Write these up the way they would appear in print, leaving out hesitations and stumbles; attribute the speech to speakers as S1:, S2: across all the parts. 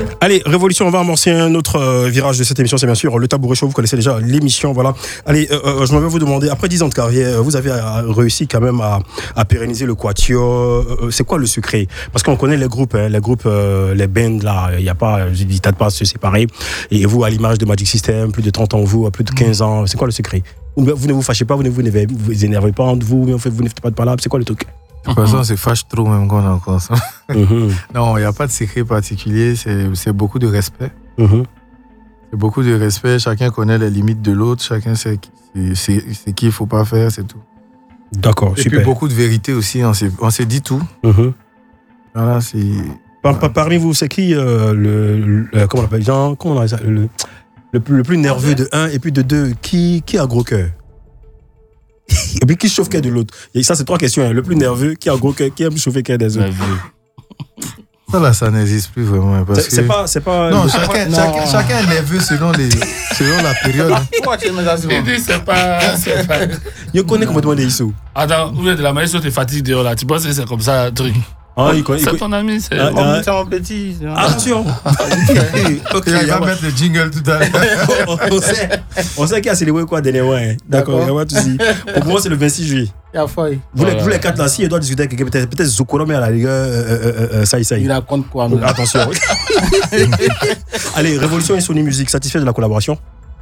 S1: Allez, Révolution, on va amorcer un autre virage de cette émission, c'est bien sûr le Tabouret Show. Vous connaissez déjà l'émission, voilà. Allez, je m'en vais vous demander, après 10 ans de carrière, vous avez réussi quand même à pérenniser le Quatuor. C'est quoi le secret? Parce qu'on connaît les groupes, les bands, là, il n'y a pas, je dis, pas à se séparer. Et vous, à l'image de Magic System, plus de 30 ans, vous, plus de 15 ans, c'est quoi le secret? Vous ne vous fâchez pas, vous ne vous énervez pas entre vous, vous n'êtes pas de palabres, c'est quoi le truc?
S2: De toute façon, c'est fâche trop même qu'on a encore ça. Non, il n'y a pas de secret particulier, c'est beaucoup de respect. C'est beaucoup de respect, chacun connaît les limites de l'autre, chacun sait ce qu'il ne faut pas faire, c'est tout.
S1: D'accord, super.
S2: Et puis beaucoup de vérité aussi, on s'est dit tout. Voilà, c'est...
S1: Parmi vous, c'est qui comment on appelle, Jean, comment on appelle ça, le plus nerveux de un, et puis de deux, qui a gros cœur? Et puis qui chauffe cœur de l'autre? Et ça, c'est 3 questions. Hein. Le plus nerveux, qui a gros cœur, qui aime chauffer cœur des autres?
S2: Ça là, ça n'existe plus vraiment.
S1: C'est pas.
S2: Non, chacun est nerveux selon la période.
S3: Pourquoi tu mets ça sur moi?
S4: C'est pas.
S1: Je connais complètement des Issou.
S4: Attends, de la manière dont tu es fatigué dehors là, tu penses que c'est comme ça un truc? C'est ton ami, c'est.
S3: C'est mon petit.
S1: Attention.
S2: Ok, il va mettre le jingle tout à l'heure.
S1: On sait qui a célébré quoi dernièrement. D'accord, il y a pas de souci. Pour moi, c'est le 26 juillet. Vous les 4 là, si il doit discuter avec quelqu'un, peut-être Zokoro, mais à la rigueur, ça.
S3: Il raconte quoi?
S1: Attention. Allez, Révolution et Sony Music, satisfait de la collaboration?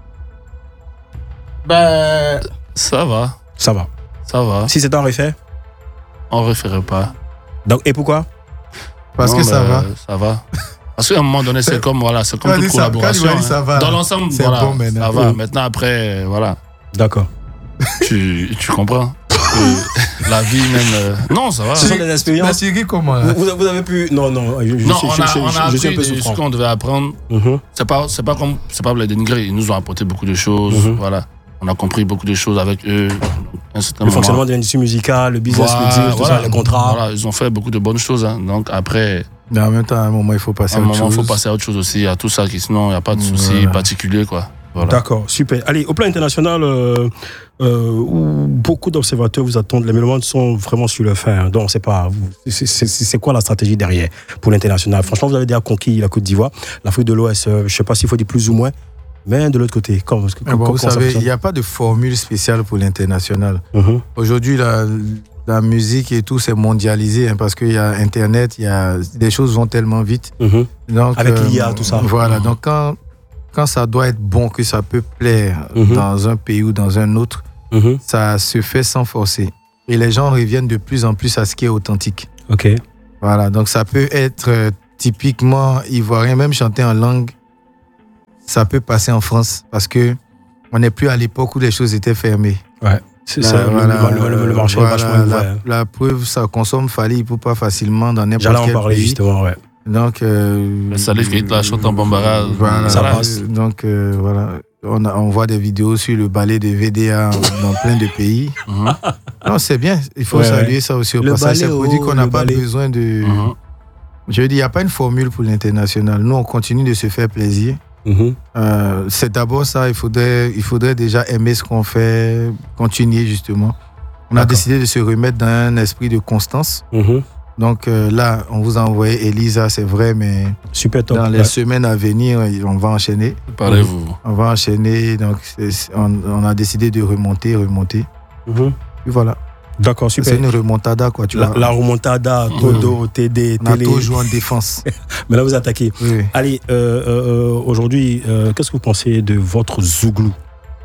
S3: Ben.
S4: Ça va.
S1: Ça va. Si c'était un refait?
S4: On ne referait pas.
S1: Donc, et pourquoi?
S2: Parce que ça va.
S4: Ça va. Parce qu'à un moment donné, c'est comme toute collaboration. Dans l'ensemble, voilà,
S2: bon,
S4: ça va. Maintenant, après, voilà.
S1: D'accord.
S4: Tu comprends? La vie même. Non, ça va.
S1: Ce sont des expériences.
S2: La Syrie, comment?
S1: Vous avez pu. Non,
S4: je suis un peu
S1: souffrant.
S4: ce qu'on devait apprendre. C'est pas pour les dénigrer. Ils nous ont apporté beaucoup de choses. Voilà. On a compris beaucoup de choses avec eux.
S1: Le fonctionnement de l'industrie musicale, le business, tout ça, les contrats.
S4: Voilà, ils ont fait beaucoup de bonnes choses. Hein. Donc après.
S2: Mais en même temps, à un moment, il faut passer à autre chose.
S4: Il faut passer à autre chose aussi. Il y a tout ça, sinon il n'y a pas de souci particulier, quoi. Voilà.
S1: D'accord, super. Allez, au plan international, où beaucoup d'observateurs vous attendent, les mélomanes sont vraiment sur le fin. Donc, c'est quoi la stratégie derrière pour l'international? Franchement, vous avez déjà conquis la Côte d'Ivoire, l'Afrique de l'Ouest, je ne sais pas s'il faut dire plus ou moins, mais de l'autre côté,
S2: vous savez, il n'y a pas de formule spéciale pour l'international. Aujourd'hui, la musique et tout, c'est mondialisé parce qu'il y a Internet, des choses vont tellement vite. Donc,
S1: avec l'IA, tout ça.
S2: Voilà, donc quand ça doit être bon, que ça peut plaire dans un pays ou dans un autre, ça se fait sans forcer. Et les gens reviennent de plus en plus à ce qui est authentique.
S1: Ok.
S2: Voilà, donc ça peut être typiquement ivoirien, même chanter en langue, ça peut passer en France parce qu'on n'est plus à l'époque où les choses étaient fermées.
S1: Ouais. C'est ça, le marché est vachement ouvert.
S2: La preuve, ça consomme Fally Ipupa facilement dans n'importe quel pays.
S1: J'allais en parler justement, ouais.
S2: Donc,
S4: Salif qui la chante en Bambara,
S2: voilà,
S4: ça passe.
S2: Donc, voilà. On voit des vidéos sur le ballet de VDA dans plein de pays. Non, c'est bien. Il faut saluer ça aussi au passage. C'est pour dire qu'on n'a pas besoin de... Je veux dire, il n'y a pas une formule pour l'international. Nous, on continue de se faire plaisir. C'est d'abord ça, il faudrait déjà aimer ce qu'on fait, continuer justement. On a décidé de se remettre dans un esprit de constance. Donc là, on vous a envoyé Elisa, c'est vrai, mais
S1: super top.
S2: Dans les semaines à venir, on va enchaîner.
S4: Parlez-vous.
S2: On va enchaîner, donc on a décidé de remonter. Et voilà.
S1: D'accord, super.
S2: C'est une remontada, quoi. Tu vois.
S1: La remontada, Todo, TD,
S2: on a toujours en défense.
S1: Mais là, vous attaquez.
S2: Oui.
S1: Allez, aujourd'hui, qu'est-ce que vous pensez de votre Zouglou?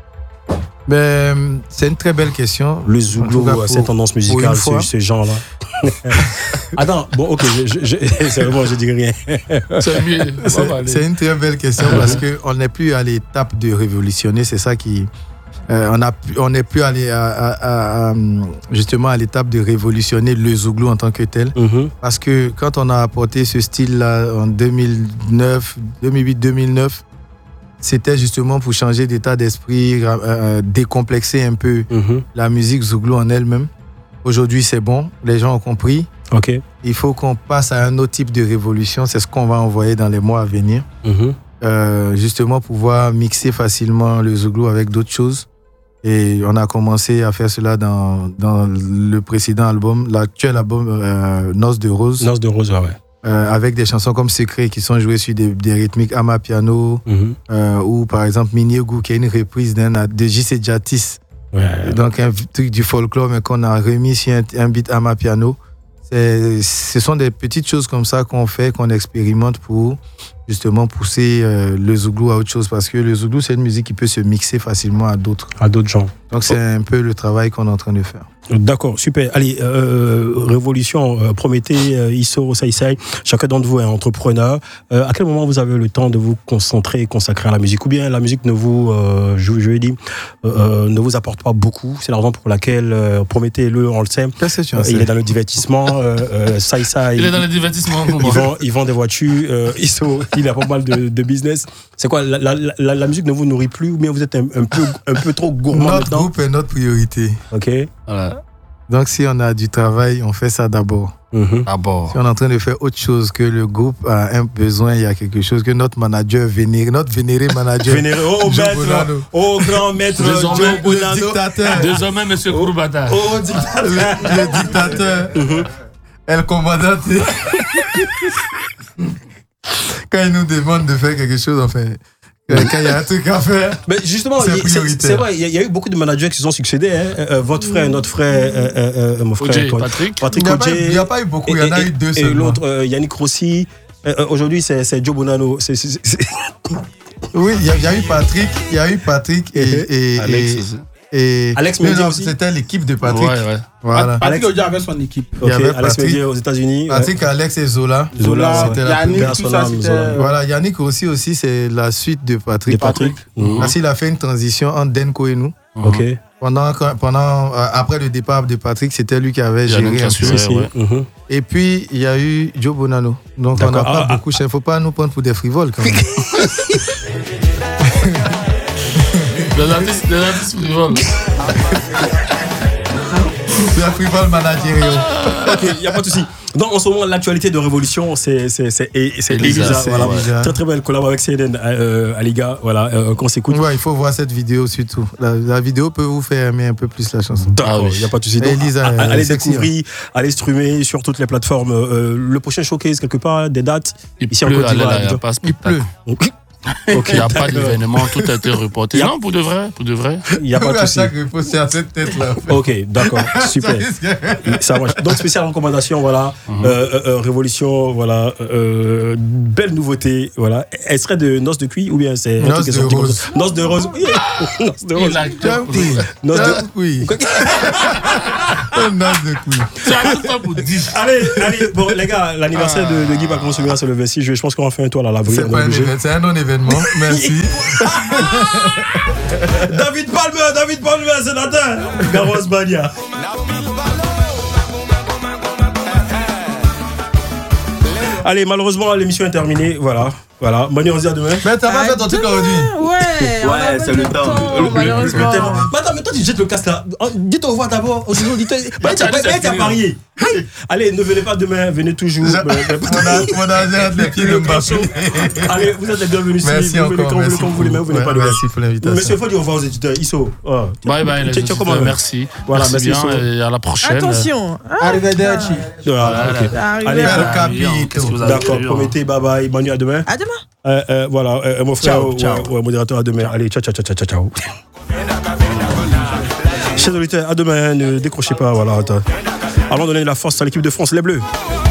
S2: C'est une très belle question.
S1: Le Zouglou, cette tendance musicale, ces gens-là. Attends, bon, ok, c'est vraiment, je dis rien.
S2: C'est une très belle question parce qu'on n'est plus à l'étape de révolutionner, c'est ça qui... on n'est plus allé justement à l'étape de révolutionner le Zouglou en tant que tel. Parce que quand on a apporté ce style-là en 2008-2009, c'était justement pour changer d'état d'esprit, décomplexer un peu la musique Zouglou en elle-même. Aujourd'hui, c'est bon, les gens ont compris.
S1: Okay.
S2: Il faut qu'on passe à un autre type de révolution, c'est ce qu'on va envoyer dans les mois à venir. Justement, pouvoir mixer facilement le Zouglou avec d'autres choses. Et on a commencé à faire cela dans le précédent album, l'actuel album Noces de Rose.
S1: Noces de Rose, ouais.
S2: avec des chansons comme Secret qui sont jouées sur des rythmiques amapiano, ou par exemple Miniogou qui est une reprise de JC Jatis.
S1: Ouais.
S2: Donc un truc du folklore mais qu'on a remis sur un beat amapiano. Ce sont des petites choses comme ça qu'on fait, qu'on expérimente pour justement pousser le zouglou à autre chose, parce que le zouglou c'est une musique qui peut se mixer facilement à d'autres gens. Donc c'est un peu le travail qu'on est en train de faire.
S1: D'accord, super. Allez, Révolution, Prométhée, Isso, Saïsaï, chacun d'entre vous est entrepreneur. À quel moment vous avez le temps de vous concentrer et consacrer à la musique? Ou bien la musique ne vous, je vais dire, ne vous apporte pas beaucoup? C'est la raison pour laquelle Prométhée, on le sait,
S2: Qu'est-ce que tu en sais?
S1: il est dans le divertissement. Saïsaï,
S4: Il est dans le divertissement.
S1: il vend des voitures. Isso, il a pas mal de business. C'est quoi, la musique ne vous nourrit plus, ou bien vous êtes un peu trop gourmand
S2: Notre
S1: maintenant?
S2: groupe est notre priorité.
S1: Ok.
S4: Voilà.
S2: Donc si on a du travail, on fait ça d'abord.
S4: D'abord.
S2: Si on est en train de faire autre chose, que le groupe a un besoin, il y a quelque chose que notre manager vénéré, notre vénéré manager.
S1: Vénéré, oh grand maître,
S4: Désormais,
S2: le dictateur.
S4: Désormais, monsieur Kouroubata.
S2: Oh, dictateur. Le dictateur. El commandante. Quand il nous demande de faire quelque chose, enfin, quand il y a un truc à faire.
S1: Mais justement, c'est vrai, il y a eu beaucoup de managers qui se sont succédés. Hein. Votre frère, notre frère, mon frère Patrick Odje.
S2: Il n'y a pas eu beaucoup, il y en a eu deux seulement.
S1: Et l'autre, Yannick Rossi. Aujourd'hui, c'est Joe Bonanno.
S2: Oui, il y a eu Patrick et
S4: Alex aussi.
S2: Et
S1: Alex Mendy aussi.
S2: C'était l'équipe de Patrick.
S4: Ouais.
S2: Voilà.
S3: Patrick Odje avait son équipe.
S1: Ok,
S2: avait
S1: Alex
S2: Patrick.
S1: Mendy aux États-Unis.
S2: Patrick, Alex et Zola.
S1: C'était la
S3: Yannick,
S1: première
S3: tout ça, c'était...
S2: Voilà, Yannick aussi, c'est la suite de Patrick. Parce qu'il a fait une transition entre Denko et nous.
S1: Ok.
S2: Après le départ de Patrick, c'était lui qui avait
S4: Yannick
S2: géré un
S4: assuré,
S2: peu.
S4: ouais.
S2: Et puis, il y a eu Joe Bonanno. Donc, on n'a pas beaucoup. Il ne faut pas nous prendre pour des frivoles quand même.
S4: Les artistes frivoles.
S2: La frivole managériale.
S1: Ok, il n'y a pas de souci. Donc, en ce moment, l'actualité de Révolution, c'est Elisa. Voilà. Très, très belle collab avec CNN Aliga. Voilà, qu'on s'écoute.
S2: Ouais, il faut voir cette vidéo surtout. La vidéo peut vous faire aimer un peu plus la chanson.
S1: D'accord, il n'y a pas de souci. Donc,
S2: Elisa,
S1: allez découvrir, allez streamer sur toutes les plateformes. Le prochain showcase, quelque part, des dates.
S4: Ici en Côte d'Ivoire. Il pleut.
S1: Okay,
S4: il n'y a pas d'événement, tout a été reporté. Non, pour de vrai.
S1: Il n'y a pas de souci.
S2: C'est à cette tête-là.
S1: Ok, d'accord, super. Ça marche. Donc, spéciale recommandation, voilà. Révolution, voilà. Belle nouveauté, voilà. Elle serait de Noces de Cuit ou bien c'est
S2: Noces de Rose.
S1: Noces de Rose. Noces de Rose. Noces de Cuit.
S2: Noces de Cuit.
S1: Allez, bon, les gars, l'anniversaire de Guy Baconsoumia, c'est le 26 juillet. Je pense qu'on va faire un tour à la brille.
S2: C'est un non-événement. Merci.
S1: David Palmer, sénateur. Garros Bania. Allez, malheureusement, l'émission est terminée. Voilà. Manu, on se dit à demain.
S2: Mais t'as pas fait ton truc aujourd'hui?
S5: Ouais, c'est le temps.
S1: Malheureusement. Attends, mais toi, tu jettes le casque là. Dites au revoir d'abord. Tu as parié. Allez, ne venez pas demain, venez toujours.
S2: Mon agent les pieds de Mbappé.
S1: Allez, vous êtes les bienvenus ici.
S2: Merci encore.
S1: Quand vous voulez, mais vous venez pas demain.
S2: Merci pour l'invitation.
S1: Monsieur, il faut dire au revoir aux éditeurs. Isso.
S4: Bye bye, les éditeurs. Merci.
S1: Voilà,
S4: merci bien et à la prochaine.
S6: Attention.
S3: Arrivederci.
S1: Allez, d'accord, promettez, bye bye. Manu, à demain.
S6: À demain.
S1: Voilà, mon frère, modérateur, à demain. Allez, ciao. Chers auditeurs, à demain, ne décrochez pas, voilà. Allons donner la force à l'équipe de France, les Bleus.